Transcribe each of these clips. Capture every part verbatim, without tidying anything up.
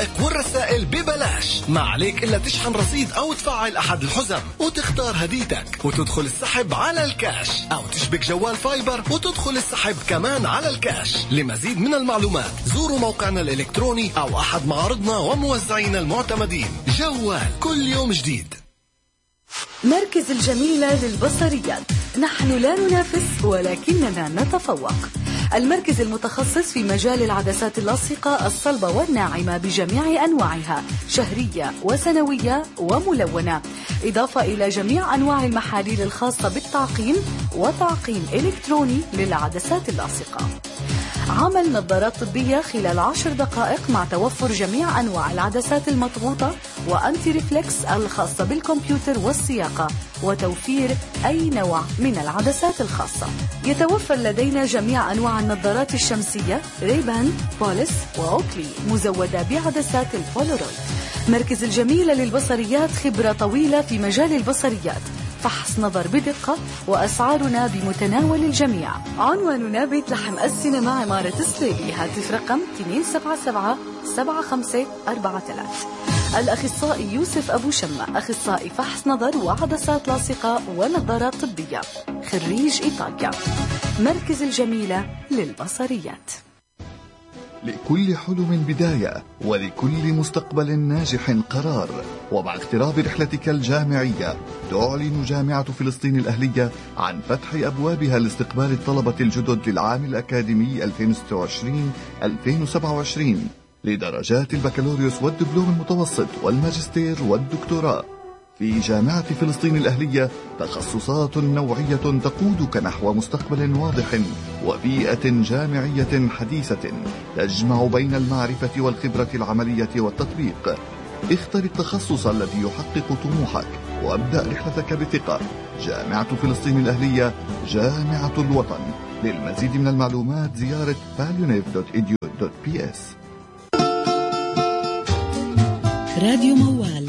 الدقائق والرسائل ببلاش، ما عليك إلا تشحن رصيد أو تفعل أحد الحزم وتختار هديتك وتدخل السحب على الكاش، أو تشبك جوال فايبر وتدخل السحب كمان على الكاش. لمزيد من المعلومات زوروا موقعنا الإلكتروني أو أحد معارضنا وموزعين المعتمدين. جوال، كل يوم جديد. مركز الجميلة للبصريات، نحن لا ننافس ولكننا نتفوق. المركز المتخصص في مجال العدسات اللاصقة الصلبة والناعمة بجميع أنواعها، شهرية وسنوية وملونة، إضافة إلى جميع أنواع المحاليل الخاصة بالتعقيم وتعقيم إلكتروني للعدسات اللاصقة. عمل نظارات طبية خلال عشر دقائق مع توفر جميع أنواع العدسات المضغوطة وأنتي ريفلكس الخاصة بالكمبيوتر والسياقة، وتوفير أي نوع من العدسات الخاصة. يتوفر لدينا جميع أنواع النظارات الشمسية ريبان، بوليس وأوكلي، مزودة بعدسات البولورويد. مركز الجميلة للبصريات خبرة طويلة في مجال البصريات، فحص نظر بدقة، وأسعارنا بمتناول الجميع. عنواننا بيت لحم السينما، عمارة السليلي، هاتف رقم اثنين سبعة سبعة سبعة خمسة أربعة ثلاثة. الأخصائي يوسف أبو شمة، أخصائي فحص نظر وعدسات لاصقة ونظارات طبية، خريج إيطاليا. مركز الجميلة للبصريات. لكل حلم بداية، ولكل مستقبل ناجح قرار. ومع اقتراب رحلتك الجامعية تعلن جامعة فلسطين الأهلية عن فتح أبوابها لاستقبال الطلبة الجدد للعام الأكاديمي ألفين وستة وعشرين ألفين وسبعة وعشرين لدرجات البكالوريوس والدبلوم المتوسط والماجستير والدكتوراه. في جامعة فلسطين الأهلية تخصصات نوعية تقودك نحو مستقبل واضح وبيئة جامعية حديثة تجمع بين المعرفة والخبرة العملية والتطبيق. اختر التخصص الذي يحقق طموحك وابدأ رحلتك بثقة. جامعة فلسطين الأهلية، جامعة الوطن. للمزيد من المعلومات زيارة فاليونيف دوت إي دي يو دوت بي إس. راديو موال.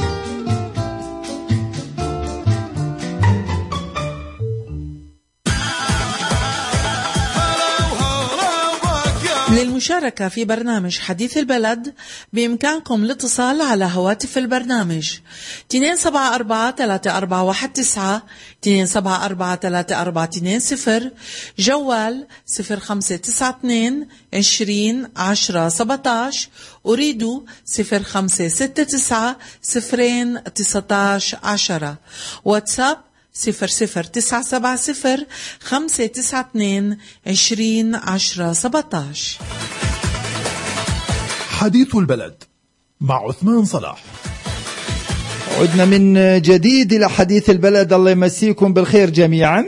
للمشاركة في برنامج حديث البلد بإمكانكم الاتصال على هواتف البرنامج اثنين سبعة أربعة ثلاثة أربعة واحد تسعة اثنين سبعة أربعة ثلاثة أربعة اثنين صفر، جوال صفر خمسة تسعة اثنين عشرين عشرة سبعتاش، أريدوا صفر خمسة ستة تسعة صفرين تسعتاش عشرة، واتساب صفر صفر تسعة سبعة صفر خمسة تسعة اثنين عشرين عشرة سبعتاش. حديث البلد مع عثمان صلاح. عدنا من جديد إلى حديث البلد. الله يمسيكم بالخير جميعا،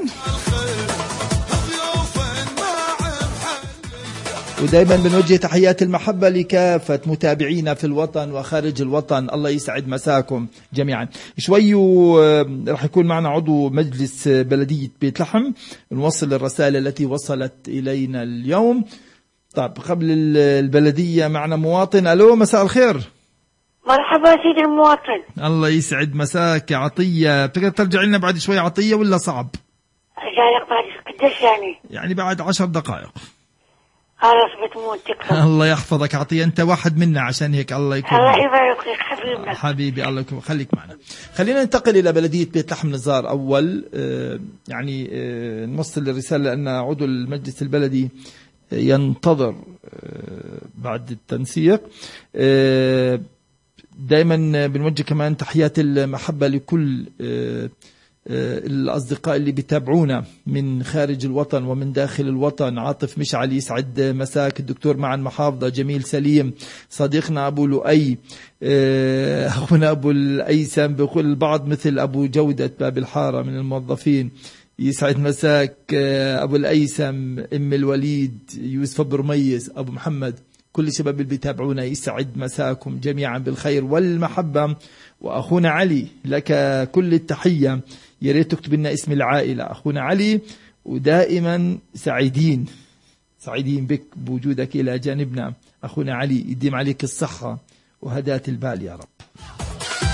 ودائما بنوجه تحيات المحبة لكافة متابعينا في الوطن وخارج الوطن. الله يسعد مساكم جميعا. شوي رح يكون معنا عضو مجلس بلدية بيت لحم نوصل الرسائل التي وصلت إلينا اليوم. طيب قبل البلدية معنا مواطن. ألو، مساء الخير. مرحبا سيدي المواطن. الله يسعد مساك يا عطية. بتقدر ترجع لنا بعد شوي عطية ولا صعب؟ جايك بعد قديش يعني؟ يعني بعد عشر دقائق. خلاص بتموت تكفى. الله يحفظك عطية، أنت واحد منا عشان هيك الله يكون. الله يبارك فيك حبيبنا. حبيبي الله يكون. خليك معنا. خلينا ننتقل إلى بلدية بيت لحم نزار أول. آه يعني آه نوصل الرسالة لأن عضو المجلس البلدي ينتظر آه بعد التنسيق. آه دائما بنوجه كمان تحيات المحبة لكل آه الأصدقاء اللي بيتابعونا من خارج الوطن ومن داخل الوطن. عاطف مشعل يسعد مساك، الدكتور معن محافظة، جميل سليم، صديقنا أبو لؤي، أخونا أبو الأيسم، بقول البعض مثل أبو جودة باب الحارة من الموظفين. يسعد مساك أبو الأيسم، أم الوليد، يوسف برميس، أبو محمد، كل الشباب اللي بيتابعونا يسعد مساكم جميعا بالخير والمحبة. وأخونا علي لك كل التحية، يا ريت تكتب لنا اسم العائلة أخونا علي، ودائما سعيدين سعيدين بك بوجودك إلى جانبنا أخونا علي. يديم عليك الصحة وهداة البال يا رب.